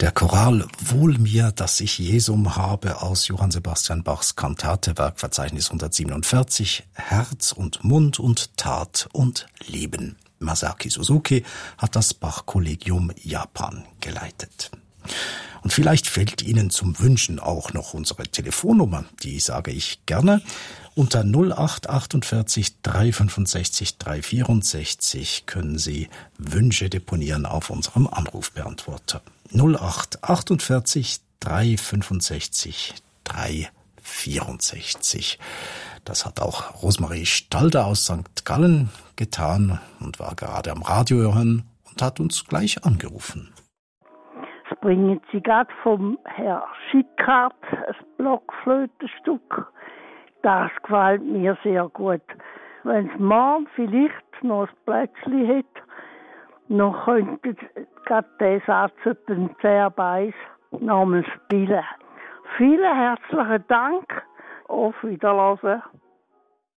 Der Choral Wohl mir, dass ich Jesum habe aus Johann Sebastian Bachs Kantatewerk, Verzeichnis 147, Herz und Mund und Tat und Leben. Masaki Suzuki hat das Bach-Kollegium Japan geleitet. Und vielleicht fällt Ihnen zum Wünschen auch noch unsere Telefonnummer, die sage ich gerne. Unter 0848 365 364 können Sie Wünsche deponieren auf unserem Anrufbeantworter. 0848 365 364. Das hat auch Rosemarie Stalder aus St. Gallen getan und war gerade am Radio hören und hat uns gleich angerufen. Es bringen Sie gerade vom Herrn Schickhardt ein Blockflötenstück. Das gefällt mir sehr gut. Wenn es morgen vielleicht noch ein Plätzchen hat, noch könnte gerade den Satz den Zerbeis nochmal spielen. Vielen herzlichen Dank. Auf Wiederhören.